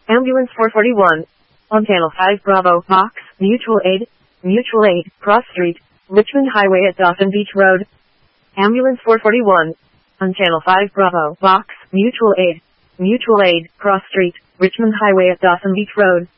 Ambulance 441. On Channel 5 Bravo, Box, Mutual Aid, Cross Street, Richmond Highway at Dawson Beach Road. Ambulance 441. On Channel 5 Bravo, Box, Mutual Aid, Cross Street, Richmond Highway at Dawson Beach Road.